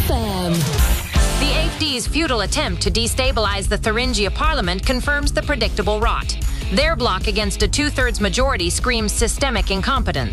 FM. The AFD's futile attempt to destabilize the Thuringia Parliament confirms the predictable rot. Their bloc against a two-thirds majority screams systemic incompetence.